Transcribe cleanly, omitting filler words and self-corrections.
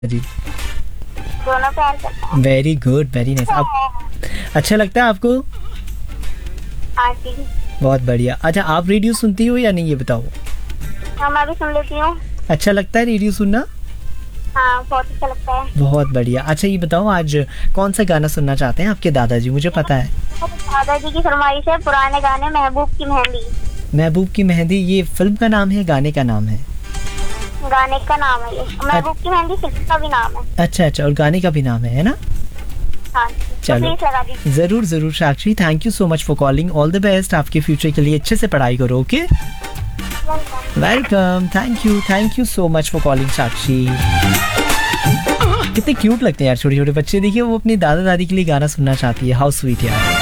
जी। दोनों प्यार करते हैं। Very good, very nice. आप अच्छा लगता है आपको? हाँ जी। बहुत बढ़िया। अच्छा, आप रेडियो सुनती हो या नहीं, ये बताओ। हाँ, मैं भी सुन लेती हूँ। अच्छा लगता है रेडियो सुनना? हाँ, बहुत अच्छा लगता है। बहुत बढ़िया। अच्छा ये बताओ, आज कौन सा गाना सुनना चाहते हैं आपके दादाजी? मुझे पता है। दादाजी की फरमाइश है पुराने गाने महबूब की मेहंदी। महबूब की मेहंदी, ये फिल्म का नाम है, गाने का नाम है? गाने का नाम है ये। महबूब की मेहंदी फिल्म का भी नाम है। अच्छा अच्छा, और गाने का भी नाम है ना? हाँ जी, तो चलो, प्लीज लगा दीजिए। जरूर जरूर साक्षी, thank you so much for calling. All the best, आपके फ्यूचर के लिए अच्छे से पढ़ाई करो। Okay, welcome. Thank you so much for calling साक्षी। कितने क्यूट लगते हैं यार छोटे छोटे बच्चे। देखिए, वो अपनी दादा दादी के लिए गाना सुनना चाहती है। हाउ स्वीट यार।